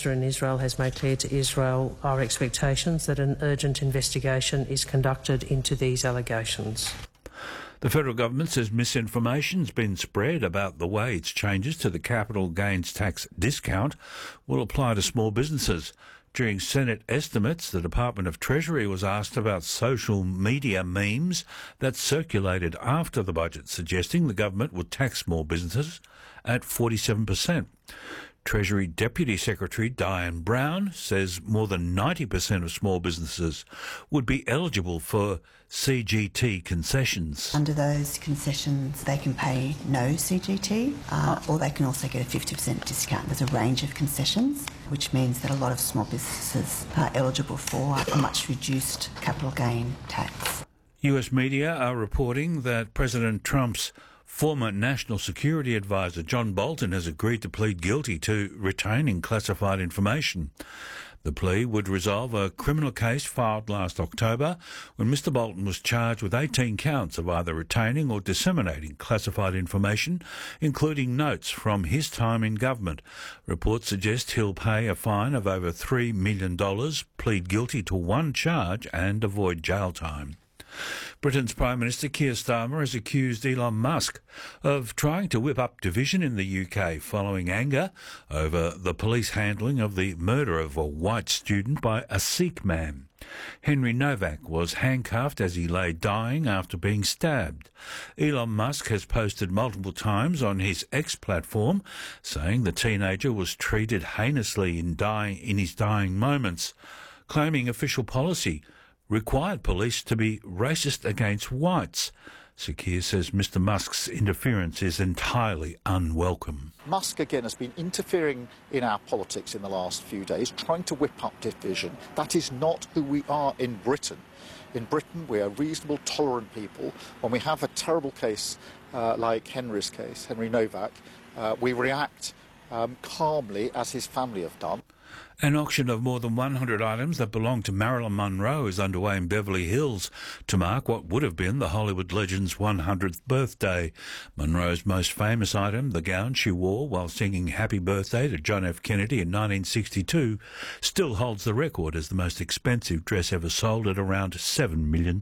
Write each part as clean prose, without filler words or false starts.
ambassador in Israel has made clear to Israel our expectations that an urgent investigation is conducted into these allegations. The federal government says misinformation's been spread about the way its changes to the capital gains tax discount will apply to small businesses. During Senate estimates, the Department of Treasury was asked about social media memes that circulated after the budget, suggesting the government would tax small businesses at 47%. Treasury Deputy Secretary Diane Brown says more than 90% of small businesses would be eligible for CGT concessions. Under those concessions, they can pay no CGT, or they can also get a 50% discount. There's a range of concessions, which means that a lot of small businesses are eligible for a much reduced capital gain tax. US media are reporting that President Trump's former National Security Advisor John Bolton has agreed to plead guilty to retaining classified information. The plea would resolve a criminal case filed last October when Mr Bolton was charged with 18 counts of either retaining or disseminating classified information, including notes from his time in government. Reports suggest he'll pay a fine of over $3 million, plead guilty to one charge and avoid jail time. Britain's Prime Minister Keir Starmer has accused Elon Musk of trying to whip up division in the UK following anger over the police handling of the murder of a white student by a Sikh man. Henry Novak was handcuffed as he lay dying after being stabbed. Elon Musk has posted multiple times on his X platform saying the teenager was treated heinously in his dying moments, claiming official policy required police to be racist against whites. Keir says Mr Musk's interference is entirely unwelcome. Musk, again, has been interfering in our politics in the last few days, trying to whip up division. That is not who we are in Britain. In Britain, we are reasonable, tolerant people. When we have a terrible case like Henry's case, Henry Novak, we react calmly, as his family have done. An auction of more than 100 items that belonged to Marilyn Monroe is underway in Beverly Hills to mark what would have been the Hollywood legend's 100th birthday. Monroe's most famous item, the gown she wore while singing Happy Birthday to John F. Kennedy in 1962, still holds the record as the most expensive dress ever sold at around $7 million.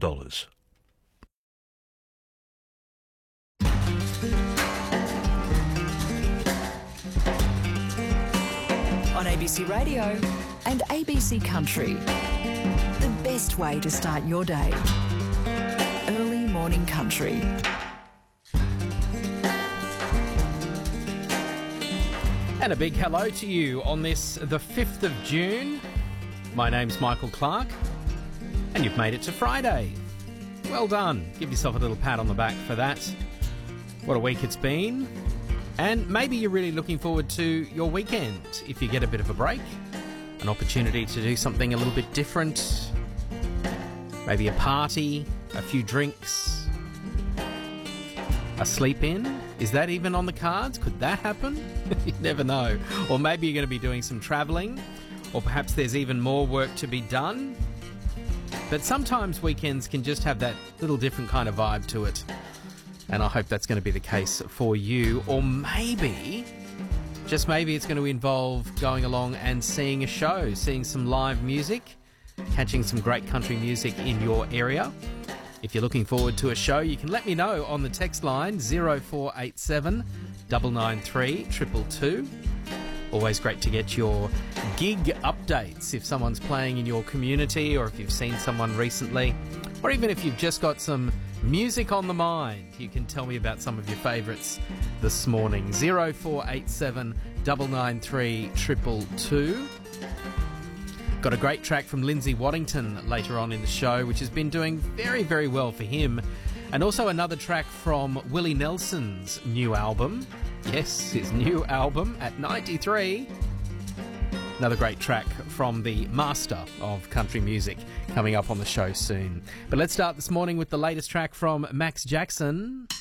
On ABC Radio and ABC Country. The best way to start your day. Early morning country. And a big hello to you on this, the 5th of June. My name's Michael Clark, and you've made it to Friday. Well done. Give yourself a little pat on the back for that. What a week it's been. And maybe you're really looking forward to your weekend if you get a bit of a break, an opportunity to do something a little bit different, maybe a party, a few drinks, a sleep-in. Is that even on the cards? Could that happen? You never know. Or maybe you're going to be doing some travelling, or perhaps there's even more work to be done. But sometimes weekends can just have that little different kind of vibe to it. And I hope that's going to be the case for you. Or maybe, just maybe, it's going to involve going along and seeing a show, seeing some live music, catching some great country music in your area. If you're looking forward to a show, you can let me know on the text line 0487 993 222. Always great to get your gig updates if someone's playing in your community, or if you've seen someone recently, or even if you've just got some music on the mind. You can tell me about some of your favourites this morning. 0487 993 222. Got a great track from Lindsay Waddington later on in the show, which has been doing very, very well for him. And also another track from Willie Nelson's new album. Yes, his new album at 93. Another great track from the master of country music coming up on the show soon. But let's start this morning with the latest track from Max Jackson.